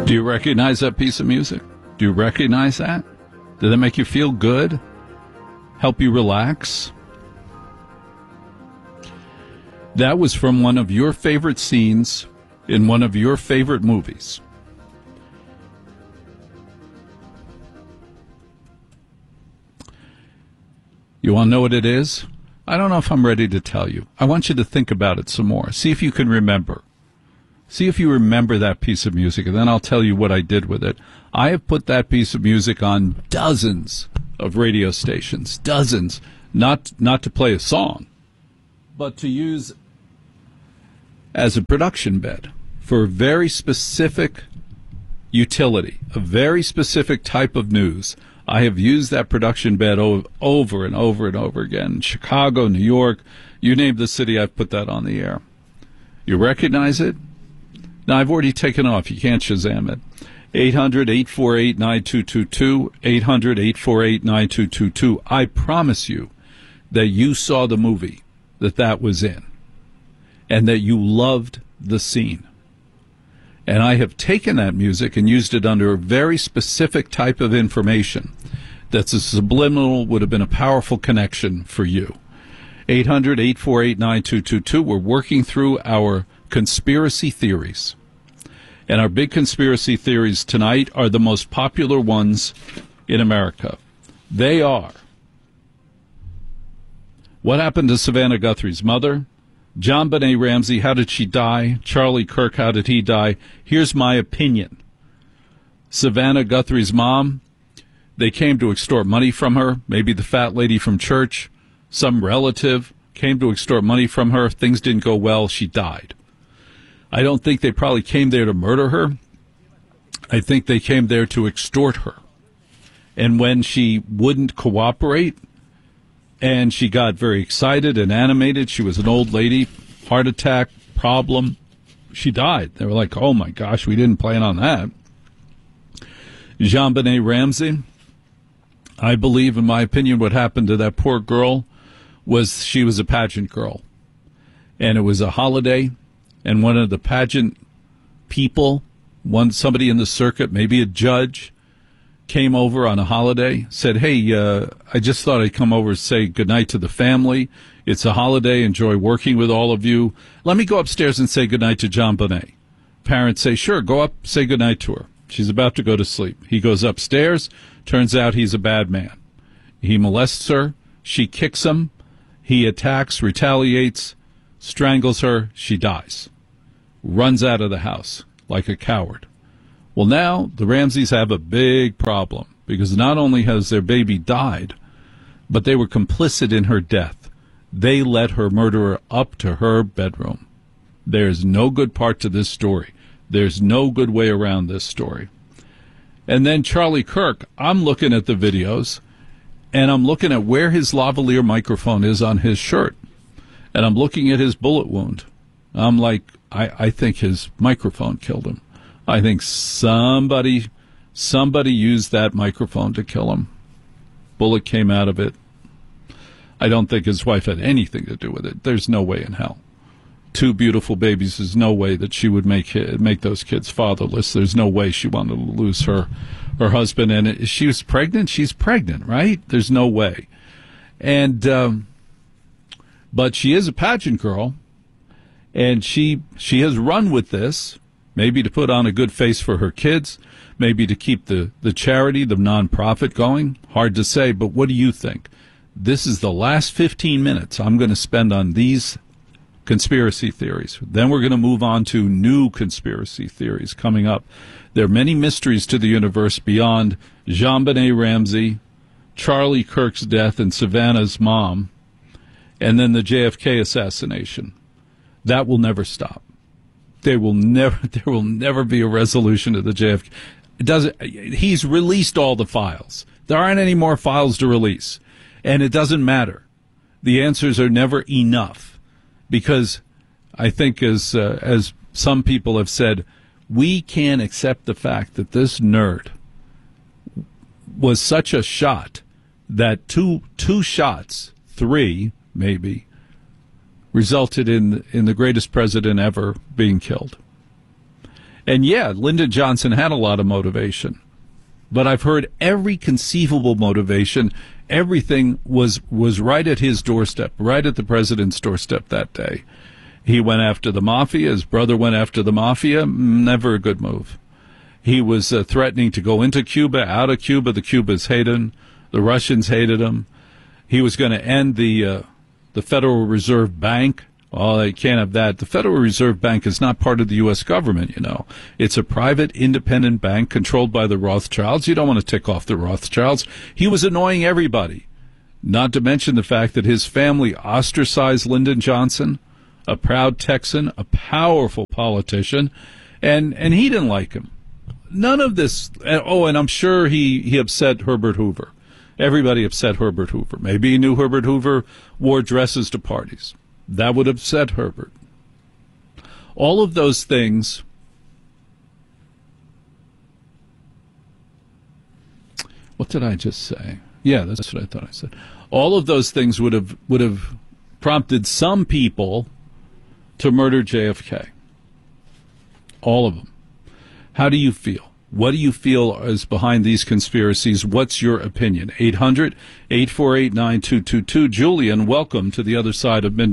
Do you recognize that piece of music? Do you recognize that? Did that make you feel good? Help you relax? That was from one of your favorite scenes in one of your favorite movies. You want to know what it is? I don't know if I'm ready to tell you. I want you to think about it some more. See if you can remember. See if you remember that piece of music, and then I'll tell you what I did with it. I have put that piece of music on dozens of radio stations, dozens, not to play a song, but to use as a production bed for a very specific utility, a very specific type of news. I have used that production bed over and over and over again. Chicago, New York, you name the city, I've put that on the air. You recognize it? Now, I've already taken off. You can't Shazam it. 800-848-9222, 800-848-9222. I promise you that you saw the movie that was in and that you loved the scene. And I have taken that music and used it under a very specific type of information that's a subliminal, would have been a powerful connection for you. 800-848-9222. We're working through our conspiracy theories. And our big conspiracy theories tonight are the most popular ones in America. They are: what happened to Savannah Guthrie's mother? JonBenét Ramsey, how did she die? Charlie Kirk, how did he die? Here's my opinion. Savannah Guthrie's mom, they came to extort money from her. Maybe the fat lady from church, some relative, came to extort money from her. Things didn't go well. She died. I don't think they probably came there to murder her. I think they came there to extort her. And when she wouldn't cooperate, and she got very excited and animated, she was an old lady, heart attack, problem, she died. They were like, oh my gosh, we didn't plan on that. JonBenét Ramsey, I believe, in my opinion, what happened to that poor girl was she was a pageant girl. And it was a holiday, and one of the pageant people, somebody in the circuit, maybe a judge, came over on a holiday, said, hey, I just thought I'd come over and say goodnight to the family. It's a holiday. Enjoy working with all of you. Let me go upstairs and say goodnight to JonBenét. Parents say, sure, go up, say goodnight to her. She's about to go to sleep. He goes upstairs. Turns out he's a bad man. He molests her. She kicks him. He attacks, retaliates, strangles her. She dies. Runs out of the house like a coward. Well, now the Ramseys have a big problem because not only has their baby died, but they were complicit in her death. They let her murderer up to her bedroom. There's no good part to this story. There's no good way around this story. And then Charlie Kirk, I'm looking at the videos, and I'm looking at where his lavalier microphone is on his shirt. And I'm looking at his bullet wound. I'm like, I think his microphone killed him. I think somebody used that microphone to kill him. Bullet came out of it. I don't think his wife had anything to do with it. There's no way in hell. Two beautiful babies, there's no way that she would make those kids fatherless. There's no way she wanted to lose her husband. And she was pregnant. She's pregnant, right? There's no way. And but she is a pageant girl, and she has run with this, maybe to put on a good face for her kids, maybe to keep the charity, the nonprofit going. Hard to say, but what do you think? This is the last 15 minutes I'm going to spend on these conspiracy theories. Then we're going to move on to new conspiracy theories coming up. There are many mysteries to the universe beyond JonBenét Ramsey, Charlie Kirk's death, and Savannah's mom, and then the JFK assassination. That will never stop. There will never be a resolution to the JFK. He's released all the files. There aren't any more files to release. And it doesn't matter. The answers are never enough. Because I think, as some people have said, we can't accept the fact that this nerd was such a shot that two shots, three maybe, resulted in the greatest president ever being killed. And yeah, Lyndon Johnson had a lot of motivation. But I've heard every conceivable motivation. Everything was right at his doorstep, right at the president's doorstep that day. He went after the mafia. His brother went after the mafia. Never a good move. He was threatening to go into Cuba, out of Cuba. The Cubans hated him. The Russians hated him. He was going to end the Federal Reserve Bank. Oh, they can't have that. The Federal Reserve Bank is not part of the U.S. government, you know. It's a private, independent bank controlled by the Rothschilds. You don't want to tick off the Rothschilds. He was annoying everybody, not to mention the fact that his family ostracized Lyndon Johnson, a proud Texan, a powerful politician, and he didn't like him. None of this. Oh, and I'm sure he upset Herbert Hoover. Everybody upset Herbert Hoover. Maybe he knew Herbert Hoover wore dresses to parties. That would upset Herbert. All of those things. What did I just say? Yeah, that's what I thought I said. All of those things would have prompted some people to murder JFK. All of them. How do you feel? What do you feel is behind these conspiracies? What's your opinion? 800-848-9222. Julian, welcome to the other side of midnight.